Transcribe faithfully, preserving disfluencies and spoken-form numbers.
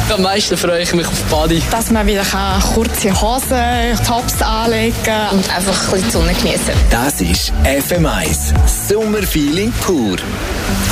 Am meisten freue ich mich auf Body. Dass man wieder kann kurze Hosen, Tops anlegen und einfach ein bisschen die Sonne genießen. Das ist F M eins. Sommerfeeling pur.